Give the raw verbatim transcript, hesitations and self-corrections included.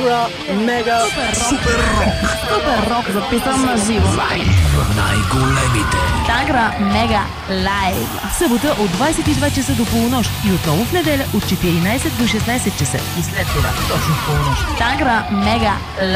Тангра Мега Супер рок. Супер рок, записан на живо. Най-големите. Тангра Мега Лайв. В събота от двадесет и два часа до полунощ и отново в неделя от четиринадесет до шестнадесет часа и след това точно в полунощ. Тангра Мега Лайв.